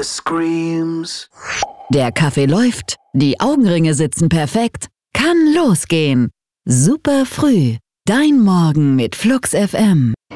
screams. Der Kaffee läuft, die Augenringe sitzen perfekt. Kann losgehen. Super früh. Dein Morgen mit Flux FM.